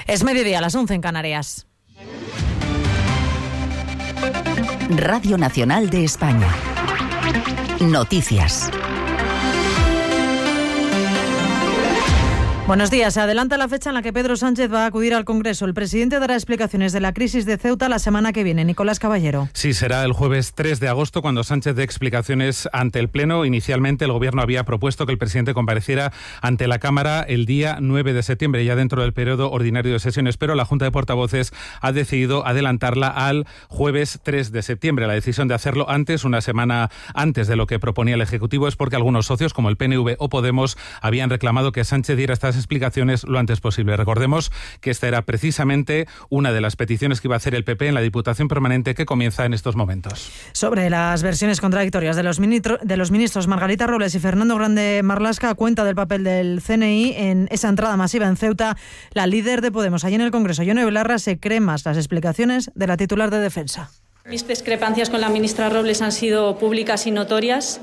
Es mediodía, a las 11 en Canarias. Radio Nacional de España. Noticias. Buenos días. Se adelanta la fecha en la que Pedro Sánchez va a acudir al Congreso. El presidente dará explicaciones de la crisis de Ceuta la semana que viene. Nicolás Caballero. Sí, será el jueves 3 de agosto cuando Sánchez dé explicaciones ante el Pleno. Inicialmente el Gobierno había propuesto que el presidente compareciera ante la Cámara el día 9 de septiembre, ya dentro del periodo ordinario de sesiones, pero la Junta de Portavoces ha decidido adelantarla al jueves 3 de septiembre. La decisión de hacerlo antes, una semana antes de lo que proponía el Ejecutivo, es porque algunos socios, como el PNV o Podemos, habían reclamado que Sánchez diera estas explicaciones lo antes posible. Recordemos que esta era precisamente una de las peticiones que iba a hacer el PP en la Diputación Permanente que comienza en estos momentos. Sobre las versiones contradictorias de los ministros Margarita Robles y Fernando Grande Marlaska, a cuenta del papel del CNI en esa entrada masiva en Ceuta, la líder de Podemos allí en el Congreso, Ione Belarra, se cree más las explicaciones de la titular de Defensa. Mis discrepancias con la ministra Robles han sido públicas y notorias.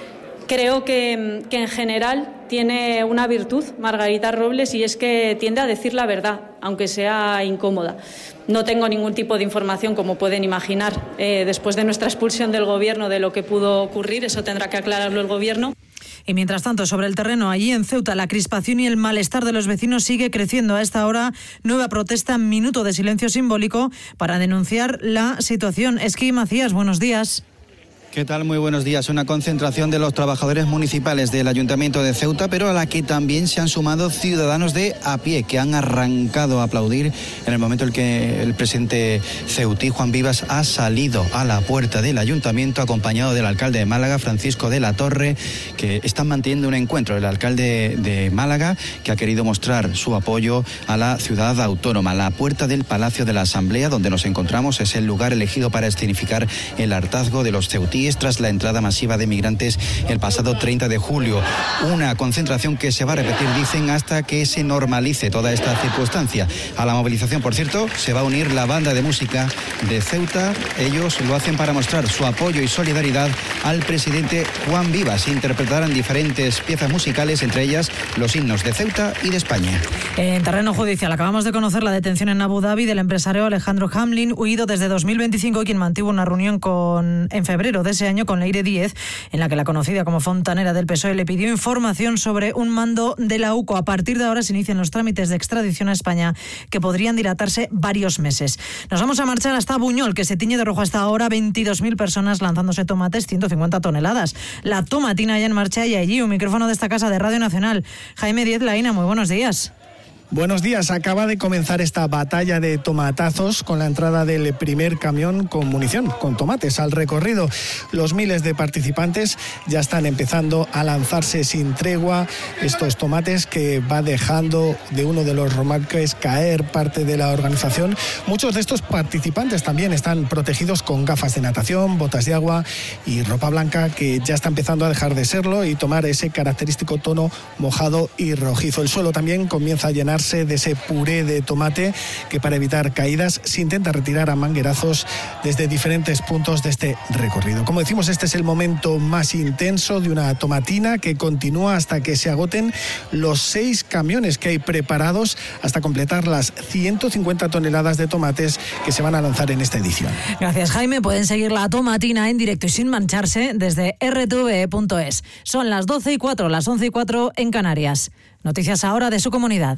Creo que en general tiene una virtud Margarita Robles, y es que tiende a decir la verdad, aunque sea incómoda. No tengo ningún tipo de información, como pueden imaginar, después de nuestra expulsión del Gobierno, de lo que pudo ocurrir. Eso tendrá que aclararlo el Gobierno. Y mientras tanto, sobre el terreno, allí en Ceuta, la crispación y el malestar de los vecinos sigue creciendo. A esta hora, nueva protesta, minuto de silencio simbólico para denunciar la situación. Esquí Macías, buenos días. ¿Qué tal? Muy buenos días. Una concentración de los trabajadores municipales del Ayuntamiento de Ceuta, pero a la que también se han sumado ciudadanos de a pie, que han arrancado a aplaudir en el momento en que el presidente ceutí, Juan Vivas, ha salido a la puerta del Ayuntamiento acompañado del alcalde de Málaga, Francisco de la Torre, que están manteniendo un encuentro. El alcalde de Málaga, que ha querido mostrar su apoyo a la ciudad autónoma. La puerta del Palacio de la Asamblea, donde nos encontramos, es el lugar elegido para escenificar el hartazgo de los ceutíes tras la entrada masiva de migrantes el pasado 30 de julio. Una concentración que se va a repetir, dicen, hasta que se normalice toda esta circunstancia. A la movilización, por cierto, se va a unir la banda de música de Ceuta. Ellos lo hacen para mostrar su apoyo y solidaridad al presidente Juan Vivas. Interpretarán diferentes piezas musicales, entre ellas los himnos de Ceuta y de España. En terreno judicial, acabamos de conocer la detención en Abu Dhabi del empresario Alejandro Hamlin, huido desde 2025, quien mantuvo una reunión en febrero de ese año con Leire Díez, en la que la conocida como fontanera del PSOE le pidió información sobre un mando de la UCO. A partir de ahora se inician los trámites de extradición a España, que podrían dilatarse varios meses. Nos vamos a marchar hasta Buñol, que se tiñe de rojo hasta ahora. 22.000 personas lanzándose tomates, 150 toneladas. La tomatina ya en marcha, y allí un micrófono de esta casa de Radio Nacional. Jaime Díez Laína, muy buenos días. Buenos días. Acaba de comenzar esta batalla de tomatazos con la entrada del primer camión con munición, con tomates, al recorrido. Los miles de participantes ya están empezando a lanzarse sin tregua estos tomates que va dejando de uno de los remolques caer parte de la organización. Muchos de estos participantes también están protegidos con gafas de natación, botas de agua y ropa blanca, que ya está empezando a dejar de serlo y tomar ese característico tono mojado y rojizo. El suelo también comienza a llenar de ese puré de tomate que, para evitar caídas, se intenta retirar a manguerazos desde diferentes puntos de este recorrido. Como decimos, este es el momento más intenso de una tomatina que continúa hasta que se agoten los 6 camiones que hay preparados hasta completar las 150 toneladas de tomates que se van a lanzar en esta edición. Gracias, Jaime. Pueden seguir la tomatina en directo y sin mancharse desde rtve.es. Son las 12:04, las 11:04 en Canarias. Noticias ahora de su comunidad.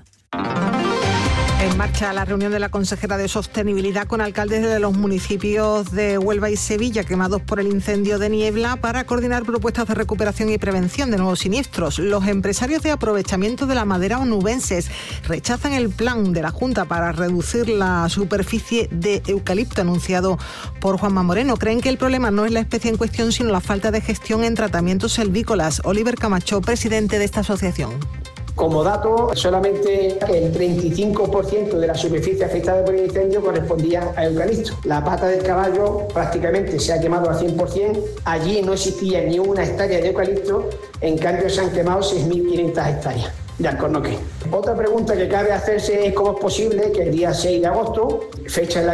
En marcha la reunión de la consejera de Sostenibilidad con alcaldes de los municipios de Huelva y Sevilla quemados por el incendio de Niebla para coordinar propuestas de recuperación y prevención de nuevos siniestros. Los empresarios de aprovechamiento de la madera onubenses rechazan el plan de la Junta para reducir la superficie de eucalipto anunciado por Juanma Moreno. Creen que el problema no es la especie en cuestión, sino la falta de gestión en tratamientos silvícolas. Oliver Camacho, presidente de esta asociación. Como dato, solamente el 35% de la superficie afectada por el incendio correspondía a eucalipto. La pata del caballo prácticamente se ha quemado al 100%. Allí no existía ni una hectárea de eucalipto, en cambio se han quemado 6.500 hectáreas de alcornoque. Otra pregunta que cabe hacerse es cómo es posible que el día 6 de agosto, fecha en la